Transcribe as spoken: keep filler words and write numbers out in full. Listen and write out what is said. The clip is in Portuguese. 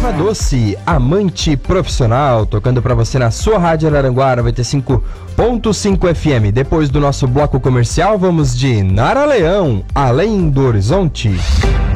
Erva Doce, amante profissional, tocando pra você na sua Rádio Araranguá noventa e cinco ponto cinco F M. Depois do nosso bloco comercial, vamos de Nara Leão, Além do Horizonte.